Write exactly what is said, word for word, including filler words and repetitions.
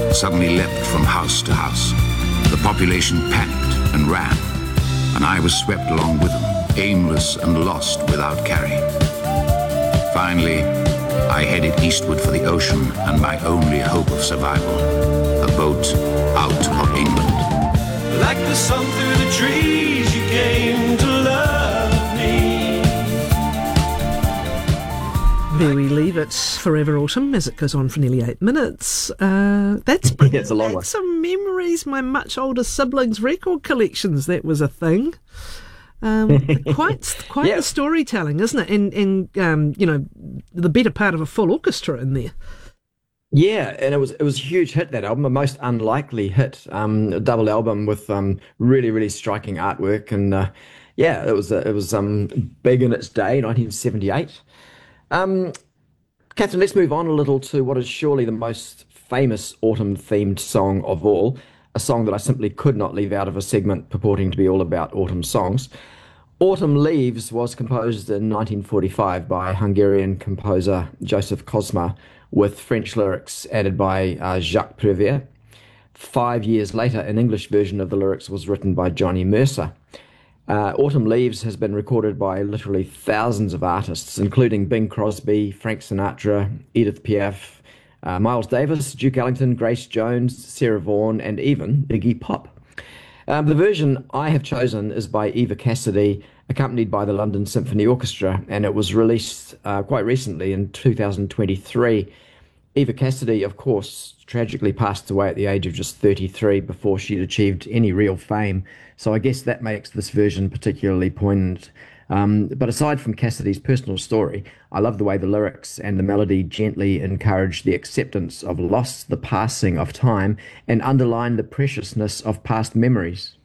suddenly leapt from house to house. The population panicked and ran, and I was swept along with them, aimless and lost without carry. Finally, I headed eastward for the ocean and my only hope of survival, a boat out of England. Like the sun through the trees, you came to love me. There we leave it. Forever Autumn, as it goes on for nearly eight minutes. Uh, that's yeah, it's a long one. Some memories. My much older siblings' record collections. That was a thing. Um, quite, quite yeah. the storytelling, isn't it? And and um, you know, the better part of a full orchestra in there. Yeah, and it was it was a huge hit, that album, a most unlikely hit, um, a double album with um, really really striking artwork, and uh, yeah, it was uh, it was um, big in its day, nineteen seventy-eight. Um, Catherine, let's move on a little to what is surely the most famous autumn-themed song of all, a song that I simply could not leave out of a segment purporting to be all about autumn songs. Autumn Leaves was composed in nineteen forty-five by Hungarian composer Joseph Kozma, with French lyrics added by uh, Jacques Prévert. Five years later, an English version of the lyrics was written by Johnny Mercer. Uh, Autumn Leaves has been recorded by literally thousands of artists, including Bing Crosby, Frank Sinatra, Edith Piaf, uh, Miles Davis, Duke Ellington, Grace Jones, Sarah Vaughan, and even Iggy Pop. Um, the version I have chosen is by Eva Cassidy, accompanied by the London Symphony Orchestra, and it was released uh, quite recently in two thousand twenty-three. Eva Cassidy, of course, tragically passed away at the age of just thirty-three before she'd achieved any real fame, so I guess that makes this version particularly poignant. Um, but aside from Cassidy's personal story, I love the way the lyrics and the melody gently encourage the acceptance of loss, the passing of time, and underline the preciousness of past memories.